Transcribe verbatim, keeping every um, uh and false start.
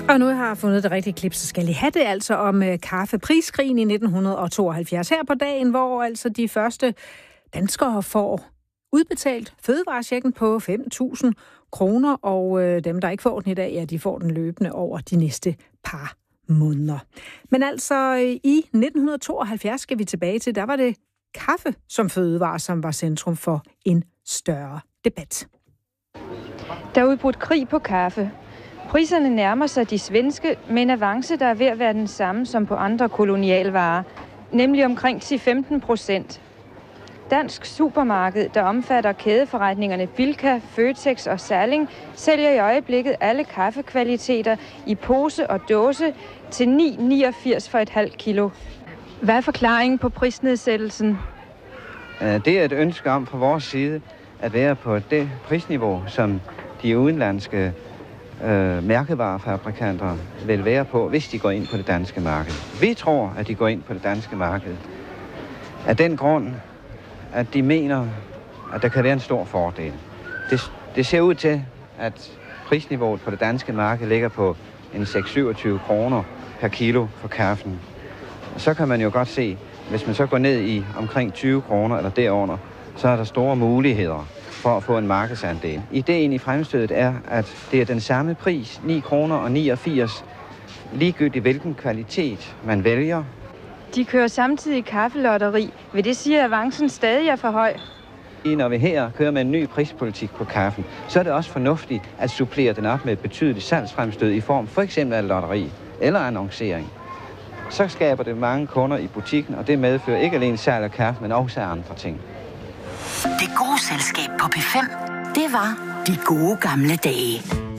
Og nu har jeg fundet det rigtige klip, så skal I have det altså om uh, kaffepriskrigen i nitten tooghalvfjerds. Her på dagen, hvor altså de første danskere får udbetalt fødevarechecken på fem tusind kroner, og øh, dem, der ikke får den i dag, ja, de får den løbende over de næste par måneder. Men altså øh, i nitten tooghalvfjerds skal vi tilbage til, der var det kaffe som fødevare, som var centrum for en større debat. Der er udbrudt krig på kaffe. Priserne nærmer sig de svenske, med en avance, der er ved at være den samme som på andre kolonialvarer, nemlig omkring ti til femten procent. Dansk Supermarked, der omfatter kædeforretningerne Bilka, Føtex og Salling, sælger i øjeblikket alle kaffekvaliteter i pose og dåse til ni komma niogfirs for et halvt kilo. Hvad er forklaringen på prisnedsættelsen? Det er et ønske om fra vores side at være på det prisniveau, som de udenlandske øh, mærkevarefabrikanter vil være på, hvis de går ind på det danske marked. Vi tror, at de går ind på det danske marked af den grund, at de mener, at der kan være en stor fordel. Det, det ser ud til, at prisniveauet på det danske marked ligger på en seks til syvogtyve kroner per kilo for kaffen. Så kan man jo godt se, hvis man så går ned i omkring tyve kroner eller derunder, så er der store muligheder for at få en markedsandel. Ideen i fremstødet er, at det er den samme pris, ni kroner niogfirs, ligegyldigt hvilken kvalitet man vælger. De kører samtidig kaffelotteri. Vil det sige, at avancen stadig er for høj? Når vi her kører med en ny prispolitik på kaffen, så er det også fornuftigt at supplere den op med et betydeligt salgsfremstød i form for eksempel af lotteri eller annoncering. Så skaber det mange kunder i butikken, og det medfører ikke alene salg af kaffe, men også andre ting. Det gode selskab på P fem, det var de gode gamle dage.